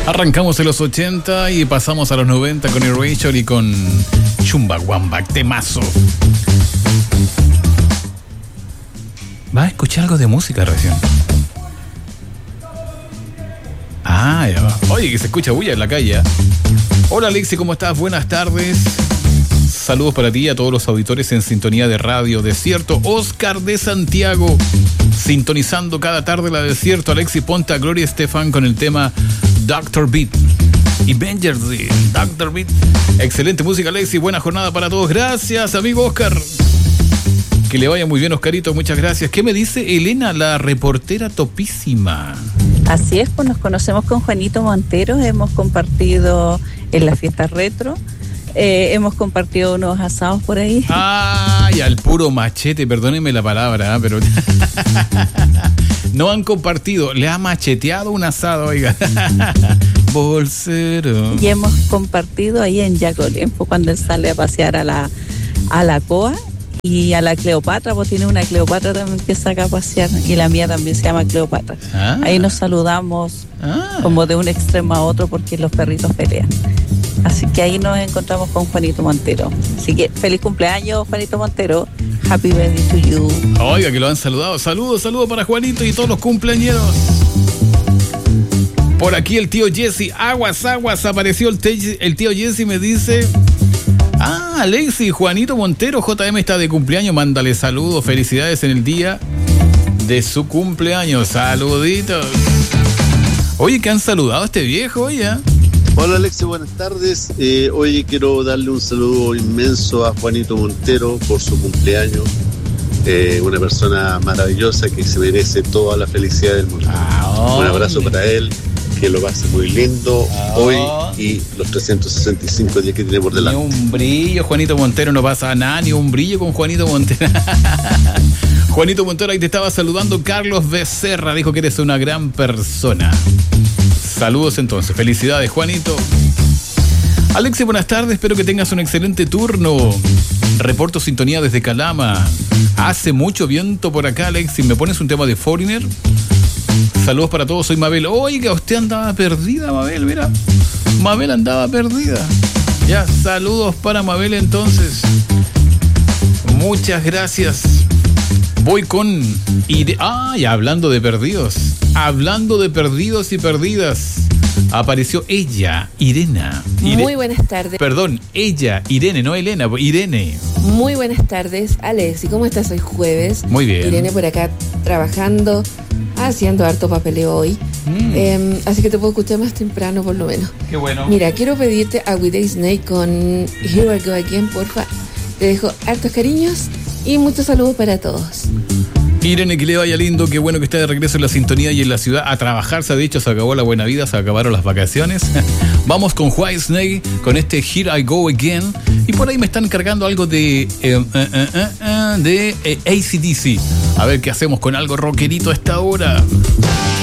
Arrancamos en los 80 y pasamos a los 90 con Erasure y con Chumbawamba, temazo. ¿Va a escuchar algo de música recién? Ah, ya va. Oye, que se escucha bulla en la calle. Hola Alexi, ¿cómo estás? Buenas tardes. Saludos para ti y a todos los auditores en sintonía de Radio Desierto. Oscar de Santiago, sintonizando cada tarde la Desierto. Alexi, ponte a Gloria Estefan con el tema Dr. Beat y Avengers, Dr. Beat. Excelente música, Alexi. Buena jornada para todos. Gracias, amigo Oscar. Que le vaya muy bien, Oscarito. Muchas gracias. ¿Qué me dice Elena, la reportera topísima? Así es, pues nos conocemos con Juanito Montero. Hemos compartido en las fiestas retro. Hemos compartido unos asados por ahí. Ay, al puro machete, perdónenme la palabra, pero no han compartido, le ha macheteado un asado, oiga. Bolsero. Y hemos compartido ahí en Yacolempo cuando él sale a pasear a la COA y a la Cleopatra, pues tiene una Cleopatra también que saca a pasear y la mía también se llama Cleopatra. Ahí nos saludamos como de un extremo a otro porque los perritos pelean. Así que ahí nos encontramos con Juanito Montero. Así que feliz cumpleaños, Juanito Montero. Happy birthday to you. Oiga, que lo han saludado. Saludos para Juanito y todos los cumpleañeros. Por aquí el tío Jesse. Aguas. Apareció el tío Jesse y me dice... Alexi, Juanito Montero, JM está de cumpleaños. Mándale saludos, felicidades en el día de su cumpleaños. Saluditos. Oye, que han saludado a este viejo, oye. Hola Alexi, buenas tardes. Hoy quiero darle un saludo inmenso a Juanito Montero por su cumpleaños. Una persona maravillosa que se merece toda la felicidad del mundo. Un abrazo para él, que lo pase muy lindo hoy y los 365 días que tiene por delante. Ni un brillo, Juanito Montero, no pasa nada, ni un brillo con Juanito Montero. Juanito Montero, ahí te estaba saludando Carlos Becerra, dijo que eres una gran persona. Saludos entonces, felicidades Juanito. Alexi, buenas tardes, espero que tengas un excelente turno. Reporto sintonía desde Calama. Hace mucho viento por acá, Alexi. ¿Me pones un tema de Foreigner? Saludos para todos, soy Mabel. Oiga, usted andaba perdida, Mabel, mira. Mabel andaba perdida. Ya, saludos para Mabel entonces. Muchas gracias. Voy con... ya hablando de perdidos. Hablando de perdidos y perdidas. Apareció ella, Irena. Muy buenas tardes. Perdón, ella, Irene, no Elena, Irene. Muy buenas tardes, Alex. ¿Y cómo estás hoy jueves? Muy bien. Irene por acá trabajando, haciendo harto papeleo hoy. Así que te puedo escuchar más temprano por lo menos. Qué bueno. Mira, quiero pedirte a We Day Snake con Here I Go Again, porfa. Te dejo hartos cariños y muchos saludos para todos. Irene, que le vaya lindo, qué bueno que esté de regreso en la sintonía y en la ciudad a trabajar. Se ha dicho, se acabó la buena vida, se acabaron las vacaciones. Vamos con White Snake, con este Here I Go Again. Y por ahí me están cargando algo de AC/DC. A ver qué hacemos con algo rockerito a esta hora.